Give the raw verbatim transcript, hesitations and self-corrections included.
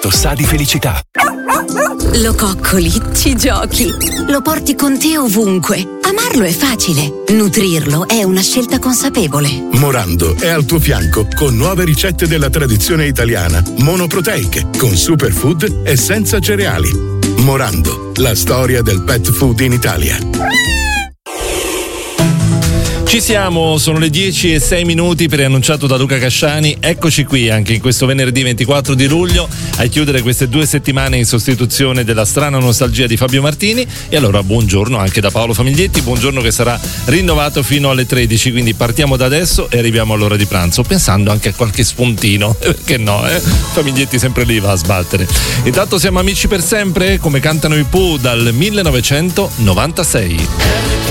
tanto sa di felicità. Lo coccoli, ci giochi, lo porti con te ovunque. Amarlo è facile, nutrirlo è una scelta consapevole. Morando è al tuo fianco con nuove ricette della tradizione italiana, monoproteiche, con superfood e senza cereali. Morando, la storia del pet food in Italia. Ci siamo, sono le dieci e sei minuti, preannunciato da Luca Casciani. Eccoci qui anche in questo venerdì ventiquattro di luglio a chiudere queste due settimane in sostituzione della strana nostalgia di Fabio Martini. E allora buongiorno anche da Paolo Famiglietti, buongiorno che sarà rinnovato fino alle tredici, quindi partiamo da adesso e arriviamo all'ora di pranzo, pensando anche a qualche spuntino, perché no, eh? Famiglietti sempre lì va a sbattere. Intanto siamo amici per sempre, come cantano i Pooh dal millenovecentonovantasei.